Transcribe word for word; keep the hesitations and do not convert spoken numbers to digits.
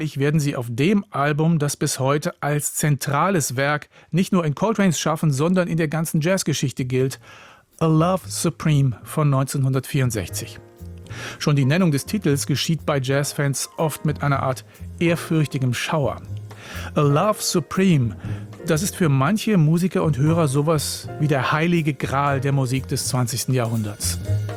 werden sie auf dem Album, das bis heute als zentrales Werk nicht nur in Coltranes Schaffen, sondern in der ganzen Jazzgeschichte gilt, A Love Supreme von neunzehnhundertvierundsechzig. Schon die Nennung des Titels geschieht bei Jazzfans oft mit einer Art ehrfürchtigem Schauer. A Love Supreme, das ist für manche Musiker und Hörer sowas wie der heilige Gral der Musik des zwanzigsten Jahrhunderts.